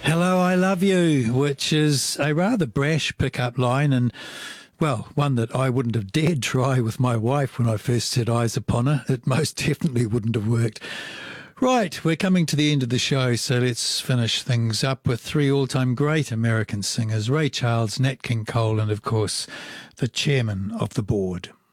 Hello, I love you, which is a rather brash pickup line and, well, one that I wouldn't have dared try with my wife when I first set eyes upon her. It most definitely wouldn't have worked. Right, we're coming to the end of the show, so let's finish things up with three all-time great American singers, Ray Charles, Nat King Cole, and, of course, the chairman of the board.